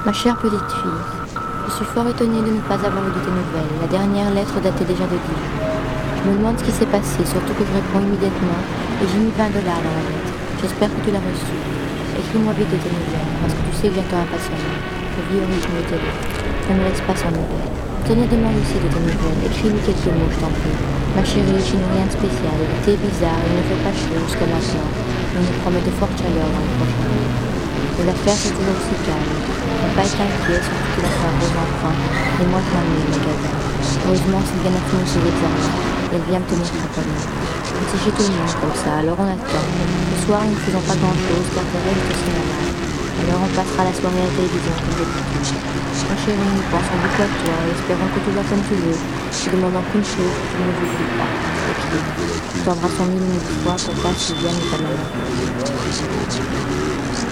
Ma chère petite fille, je suis fort étonnée de ne pas avoir eu de tes nouvelles. La dernière lettre datait déjà de Dijon. Je me demande ce qui s'est passé, surtout que je réponds immédiatement et j'ai mis 20 dollars dans la lettre. J'espère que tu l'as reçue. Écris-moi vite de tes nouvelles, parce que tu sais que j'attends impatiemment. Je vis au rythme de tes lettres. Ne me laisse pas sans nouvelles. Sonia demande aussi de tes nouvelles. Écris-lui quelques mots, je t'en prie. Ma chérie, je n'ai rien de spécial. L'été est bizarre, il ne fait pas chaud jusqu'à maintenant. On nous promet de fortes chaleurs dans les prochains jours. Mais l'affaire c'est toujours aussi calme. Ne pas être inquiet, surtout que l'affaire pose enfin. Et moi je m'ennuie au magasin. Heureusement, c'est bien fini ses examens. Et elle vient me tenir compagnie. C'est chez tout le monde comme ça, alors on attend. Ce soir, nous ne faisons pas grand-chose car Thérèse est au cinéma. Alors on passera la soirée à la télévision comme d'habitude. Ma chérie, nous pensons beaucoup à toi et espérons que tout va comme tu veux. Je demandons qu'une chose, que tu ne nous oublies pas. Écris. Tu t'embrassons mille fois, papa, Sylviane et ta maman.